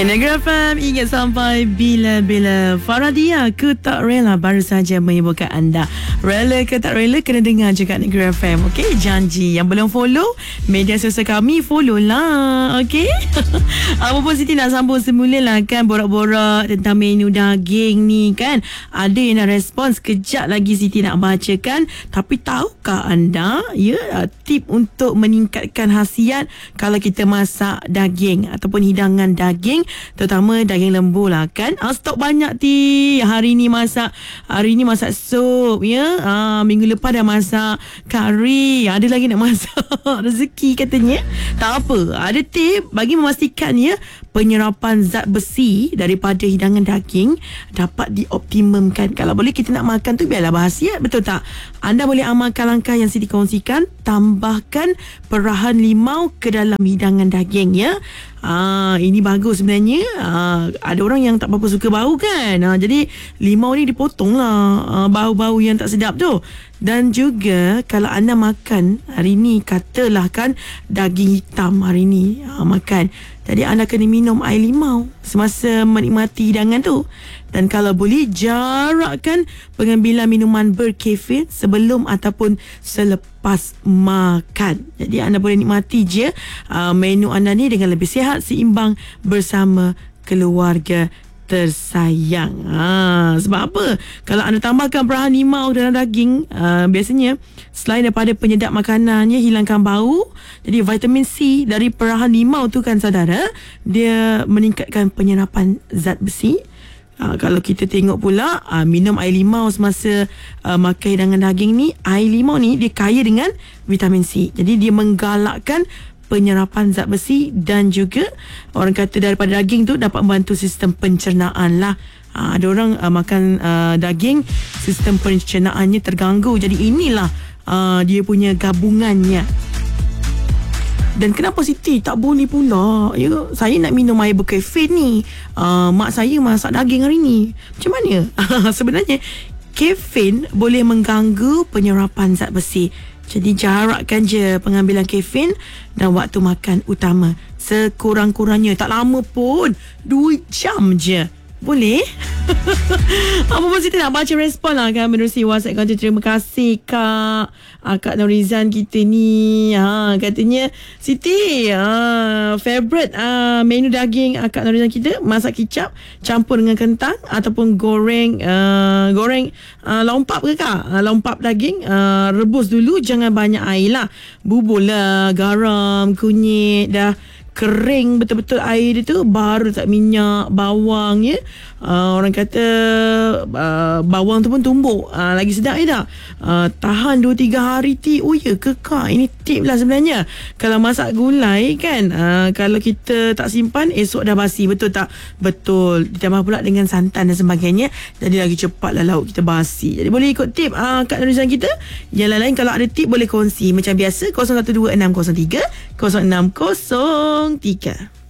Negeri FM, ingat sampai bila-bila. Faradia, aku tak rela baru saja menghibur anda. Rela ke tak rela, kena dengar je kat Negeri FM. Okey, janji. Yang belum follow media sosial kami, follow lah. Okey. Apa pun Siti nak sambung semula lah kan, borak-borak tentang menu daging ni kan. Ada yang nak respon, sekejap lagi Siti nak bacakan. Tapi tahukah anda tip untuk meningkatkan khasiat kalau kita masak daging ataupun hidangan daging, terutama daging lembu lah kan. Stok banyak hari ni masak sup ya. Minggu lepas dah masak kari, ada lagi nak masak rezeki katanya. Tak apa, ada tip bagi memastikan penyerapan zat besi daripada hidangan daging dapat dioptimumkan. Kalau boleh kita nak makan tu biarlah berkhasiat, betul tak? Anda boleh amalkan langkah yang saya dikongsikan. Tambahkan perahan limau ke dalam hidangan daging ya. Ini bagus sebenarnya. Ada orang yang tak berapa suka bau kan. Jadi limau ni dipotong lah bau-bau yang tak sedap tu. Dan juga kalau anda makan hari ni, katalah kan daging hitam hari ni makan, jadi anda kena minum air limau semasa menikmati hidangan tu. Dan kalau boleh, jarakkan pengambilan minuman berkafein sebelum ataupun selepas makan. Jadi anda boleh nikmati je menu anda ni dengan lebih sihat, seimbang bersama keluarga tersayang. Sebab apa? Kalau anda tambahkan perahan limau dalam daging, biasanya selain daripada penyedap makanannya, hilangkan bau, jadi vitamin C dari perahan limau tu kan saudara, dia meningkatkan penyerapan zat besi. Kalau kita tengok pula minum air limau semasa makan hidangan daging ni, air limau ni dia kaya dengan vitamin C. Jadi dia menggalakkan penyerapan zat besi dan juga orang kata daripada daging tu dapat membantu sistem pencernaan lah. Ada orang makan daging, sistem pencernaannya terganggu. Jadi inilah dia punya gabungannya. Dan kenapa Siti tak boleh pula saya nak minum air berkafein ni, mak saya masak daging hari ni, macam mana? Sebenarnya kafein boleh mengganggu penyerapan zat besi. Jadi jarakkan je pengambilan kafein dan waktu makan utama. Sekurang-kurangnya, tak lama pun, 2 jam je. Boleh? Apa pun Siti nak baca respon lah kan menerusi WhatsApp kata. Terima kasih Kak Norizan kita ni. Katanya Siti favorite menu daging Kak Norizan kita, masak kicap campur dengan kentang ataupun goreng lompap ke Kak? Lompap daging, rebus dulu, jangan banyak air lah. Bubur lah garam, kunyit, dah kering betul-betul air dia tu, baru letak minyak, bawang ya. Orang kata bawang tu pun tumbuk, lagi sedap tak? Tahan 2-3 hari kekal. Ini tip lah sebenarnya. Kalau masak gulai kan, kalau kita tak simpan, esok dah basi, betul tak? Betul. Ditambah pula dengan santan dan sebagainya, jadi lagi cepatlah lauk kita basi. Jadi boleh ikut tip Kak Nurizan kita. Yang lain-lain kalau ada tip boleh kongsi macam biasa, 012603 0603.